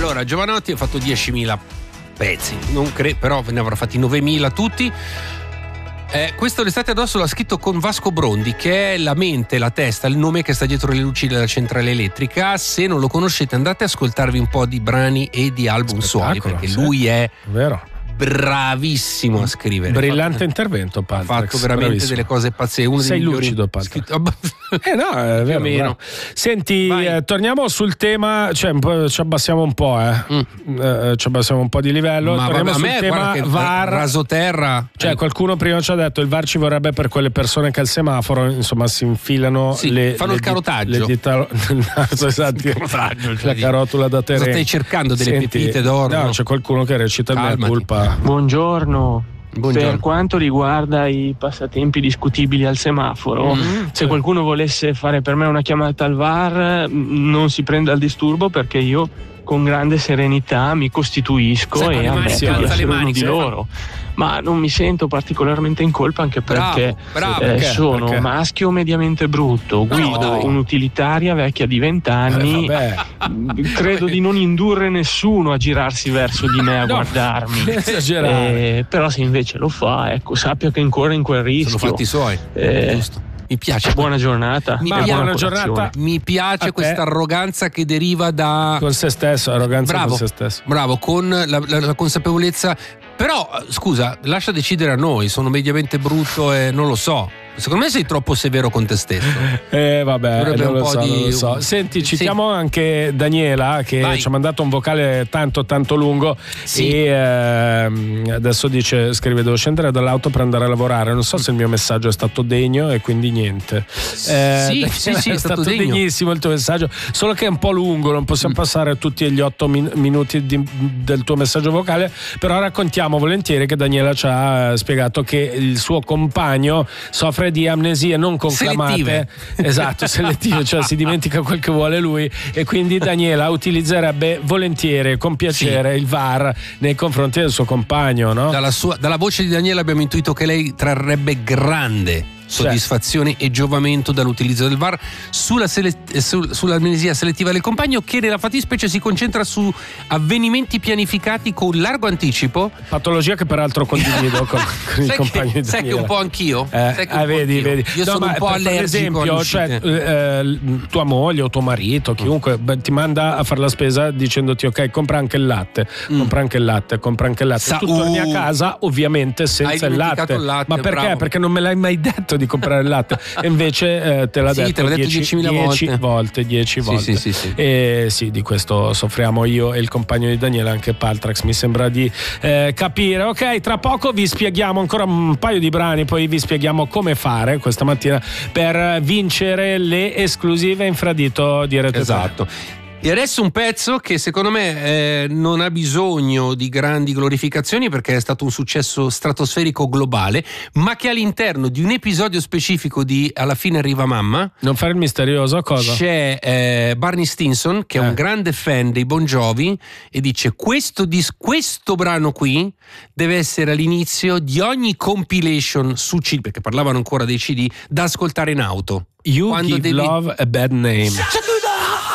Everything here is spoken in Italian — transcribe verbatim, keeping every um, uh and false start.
Allora, Giovanotti ha fatto diecimila pezzi, non credo, però ne avrà fatti novemila tutti. Eh, questo l'estate addosso l'ha scritto con Vasco Brondi, che è la mente, la testa, il nome che sta dietro le luci della centrale elettrica. Se non lo conoscete, andate a ascoltarvi un po' di brani e di album suoni, perché sì. lui è vero. bravissimo a scrivere. Brillante fatto, intervento, Paltrax. Ha fatto veramente bravissimo. delle cose pazzesche. Uno Sei dei lucido, Paltrax. Eh no, è vero, vero. Senti, eh, torniamo sul tema, cioè un po', ci abbassiamo un po', eh. Mm. Eh, ci abbassiamo un po' di livello. Ma torniamo vabbè, sul a me, tema che V A R. Rasoterra. Cioè, eh. qualcuno prima ci ha detto il V A R ci vorrebbe per quelle persone che al semaforo, insomma, si infilano sì, le fanno le il carotaggio. Le dita nel naso, esatto, il carotaggio, cioè la carotula da terreno. Stai cercando delle Senti, pepite d'oro? No, c'è qualcuno che recita il mea culpa. Buongiorno. Buongiorno. Per quanto riguarda i passatempi discutibili al semaforo, Mm-hmm. se qualcuno volesse fare per me una chiamata al V A R, non si prenda il disturbo, perché io con grande serenità mi costituisco Sai, e ammetto sì, di alza essere le mani, uno di sì. loro. Ma non mi sento particolarmente in colpa, anche perché bravo, bravo, eh, perché? sono Perché? maschio mediamente brutto, guido dai. un'utilitaria vecchia di vent'anni, Eh, credo di non indurre nessuno a girarsi verso di me a No, guardarmi. non esagerare. Eh, però se invece lo fa, ecco, sappia che incorre in quel rischio. Sono fatti suoi. Eh, Giusto. Mi piace. Buona giornata. Mi Ma piace, buona colazione. giornata. Mi piace A questa te. arroganza che deriva da Con se stesso, arroganza bravo, con se stesso. bravo, con la, la, la consapevolezza. Però scusa, lascia decidere a noi. Sono mediamente brutto e non lo so. Secondo me sei troppo severo con te stesso. Eh vabbè, Dovrebbe non un lo, po' so, di- non lo so. Senti, Sì. citiamo anche Daniela che Vai. ci ha mandato un vocale tanto tanto lungo Sì. e ehm, adesso dice, scrive: devo scendere dall'auto per andare a lavorare, non so se il mio messaggio è stato degno e quindi niente. Eh, Sì, Daniela, sì, sì, è stato degno. degnissimo il tuo messaggio, solo che è un po' lungo, non possiamo passare tutti gli otto min- minuti di- del tuo messaggio vocale, però raccontiamo volentieri che Daniela ci ha spiegato che il suo compagno soffre di amnesie non conclamate, Selettive. esatto, selettive, cioè si dimentica quel che vuole lui, e quindi Daniela utilizzerebbe volentieri, con piacere, il V A R nei confronti del suo compagno, no? Dalla, sua, dalla voce di Daniela abbiamo intuito che lei trarrebbe grande soddisfazione e giovamento dall'utilizzo del V A R sulla sele- su- sull'amnesia selettiva del compagno, che nella fattispecie si concentra su avvenimenti pianificati con largo anticipo. Patologia che peraltro condivido con, con il Sai compagno che, di sai che Daniela. un po' anch'io? Eh, Sai che un ah, po' vedi, anch'io. vedi. Io No, sono ma un po' per, allergico per esempio, alle cioè, uscite. eh, tua moglie o tuo marito, chiunque beh, ti manda a fare la spesa dicendoti: ok, compra anche il latte, Mm. compra anche il latte, compra anche il latte. Sa- tu torni a uh. casa ovviamente senza Hai il latte. dimenticato il latte, Ma perché? bravo. Perché non me l'hai mai detto di comprare il latte, e invece eh, te l'ha Sì, detto, te l'ha detto dieci- diecimila dieci volte. volte, dieci Sì, volte. sì, sì, sì. E sì, di questo soffriamo io e il compagno di Daniela, anche Paltrax, mi sembra di eh, capire. Ok, tra poco vi spieghiamo ancora un paio di brani, poi vi spieghiamo come fare questa mattina per vincere le esclusive infradito di Rete tre. Esatto. E adesso un pezzo che secondo me eh, non ha bisogno di grandi glorificazioni, perché è stato un successo stratosferico globale, ma che all'interno di un episodio specifico di Alla fine arriva mamma Non fare il misterioso, cosa? c'è eh, Barney Stinson, che è Eh. un grande fan dei Bon Jovi, e dice: questo, dis- questo brano qui deve essere all'inizio di ogni compilation su C D, perché parlavano ancora dei C D, da ascoltare in auto. You Quando give devi- love a bad name.